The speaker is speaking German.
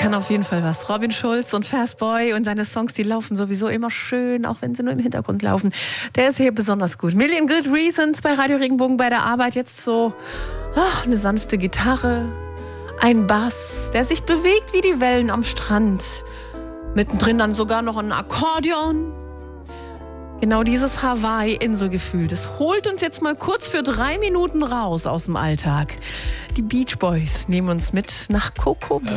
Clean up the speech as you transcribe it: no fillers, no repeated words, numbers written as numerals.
kann auf jeden Fall was. Robin Schulz und Fastboy und seine Songs, die laufen sowieso immer schön, auch wenn sie nur im Hintergrund laufen. Der ist hier besonders gut. Million Good Reasons bei Radio Regenbogen bei der Arbeit. Jetzt so eine sanfte Gitarre, ein Bass, der sich bewegt wie die Wellen am Strand. Mittendrin dann sogar noch ein Akkordeon. Genau dieses Hawaii-Inselgefühl, das holt uns jetzt mal kurz für 3 Minuten raus aus dem Alltag. Die Beach Boys nehmen uns mit nach Coco.